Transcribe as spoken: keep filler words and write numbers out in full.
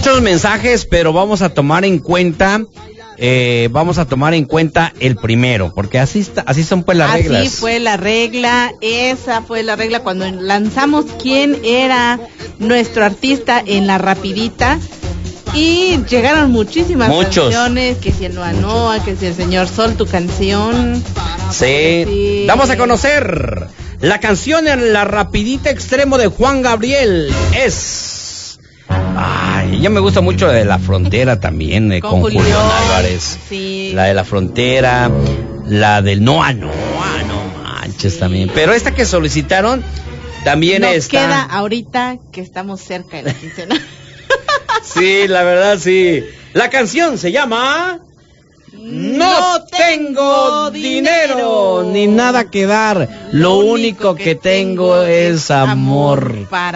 Muchos mensajes, pero vamos a tomar en cuenta, eh, vamos a tomar en cuenta el primero, porque así está, así son pues las así reglas. Así fue la regla, esa fue la regla cuando lanzamos quién era nuestro artista en la rapidita. Y llegaron muchísimas Muchos. canciones, que si el Noa Noa, que si el Señor Sol, tu canción. Sí. sí. Damos a conocer la canción en la rapidita extremo de Juan Gabriel. Es... Ay, ya me gusta mucho la de La Frontera también, eh, con, con Julián Álvarez. Sí. La de La Frontera, la del Noa Noa, no manches sí. también. Pero esta que solicitaron también Nos está... queda ahorita que estamos cerca de la quincena. Sí, la verdad sí. La canción se llama No, no tengo dinero, dinero, ni nada que dar. Lo, Lo único que, que tengo es amor. Para